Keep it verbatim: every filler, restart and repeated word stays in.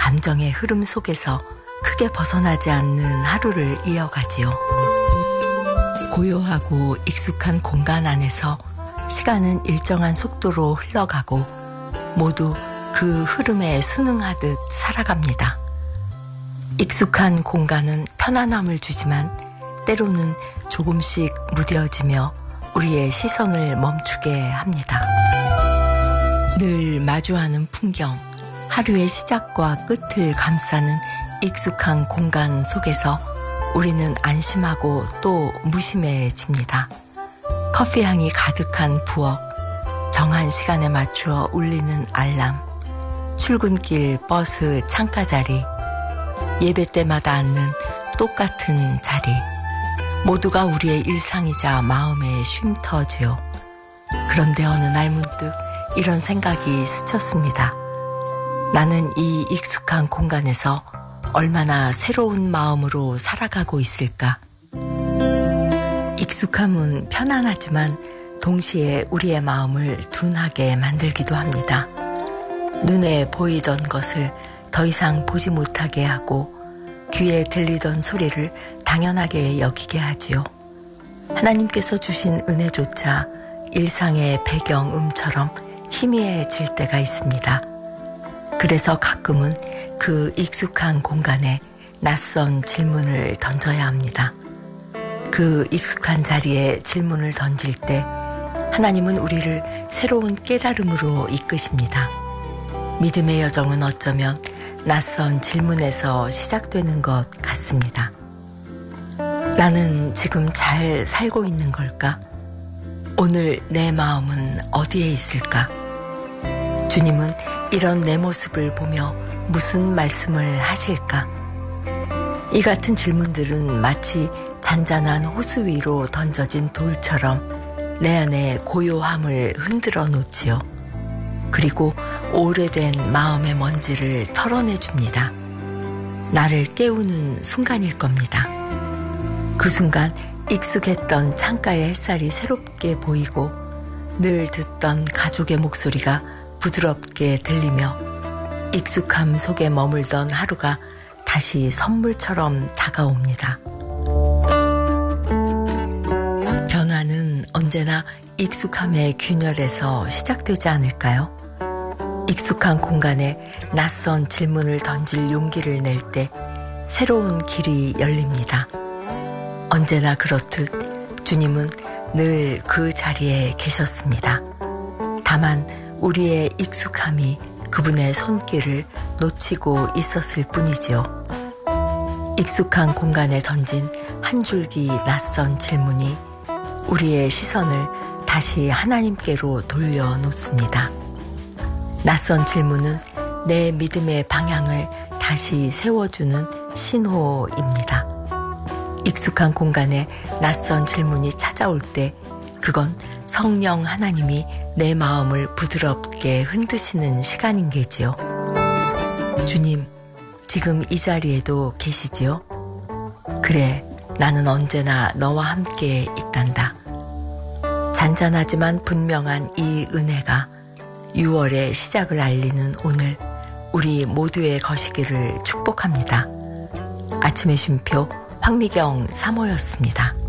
감정의 흐름 속에서 크게 벗어나지 않는 하루를 이어가지요. 고요하고 익숙한 공간 안에서 시간은 일정한 속도로 흘러가고 모두 그 흐름에 순응하듯 살아갑니다. 익숙한 공간은 편안함을 주지만 때로는 조금씩 무뎌지며 우리의 시선을 멈추게 합니다. 늘 마주하는 풍경, 하루의 시작과 끝을 감싸는 익숙한 공간 속에서 우리는 안심하고 또 무심해집니다. 커피향이 가득한 부엌, 정한 시간에 맞추어 울리는 알람, 출근길 버스 창가 자리, 예배 때마다 앉는 똑같은 자리, 모두가 우리의 일상이자 마음의 쉼터지요. 그런데 어느 날 문득 이런 생각이 스쳤습니다. 나는 이 익숙한 공간에서 얼마나 새로운 마음으로 살아가고 있을까? 익숙함은 편안하지만 동시에 우리의 마음을 둔하게 만들기도 합니다. 눈에 보이던 것을 더 이상 보지 못하게 하고 귀에 들리던 소리를 당연하게 여기게 하지요. 하나님께서 주신 은혜조차 일상의 배경음처럼 희미해질 때가 있습니다. 그래서 가끔은 그 익숙한 공간에 낯선 질문을 던져야 합니다. 그 익숙한 자리에 질문을 던질 때 하나님은 우리를 새로운 깨달음으로 이끄십니다. 믿음의 여정은 어쩌면 낯선 질문에서 시작되는 것 같습니다. 나는 지금 잘 살고 있는 걸까? 오늘 내 마음은 어디에 있을까? 주님은 이런 내 모습을 보며 무슨 말씀을 하실까? 이 같은 질문들은 마치 잔잔한 호수 위로 던져진 돌처럼 내 안의 고요함을 흔들어 놓지요. 그리고 오래된 마음의 먼지를 털어내줍니다. 나를 깨우는 순간일 겁니다. 그 순간 익숙했던 창가의 햇살이 새롭게 보이고 늘 듣던 가족의 목소리가 부드럽게 들리며 익숙함 속에 머물던 하루가 다시 선물처럼 다가옵니다. 변화는 언제나 익숙함의 균열에서 시작되지 않을까요? 익숙한 공간에 낯선 질문을 던질 용기를 낼 때 새로운 길이 열립니다. 언제나 그렇듯 주님은 늘 그 자리에 계셨습니다. 다만 우리의 익숙함이 그분의 손길을 놓치고 있었을 뿐이지요. 익숙한 공간에 던진 한 줄기 낯선 질문이 우리의 시선을 다시 하나님께로 돌려놓습니다. 낯선 질문은 내 믿음의 방향을 다시 세워주는 신호입니다. 익숙한 공간에 낯선 질문이 찾아올 때 그건 성령 하나님이 내 마음을 부드럽게 흔드시는 시간인 게지요. 주님, 지금 이 자리에도 계시지요? 그래, 나는 언제나 너와 함께 있단다. 잔잔하지만 분명한 이 은혜가 유월의 시작을 알리는 오늘 우리 모두의 것이기를 축복합니다. 아침의 쉼표 황미경 사모였습니다.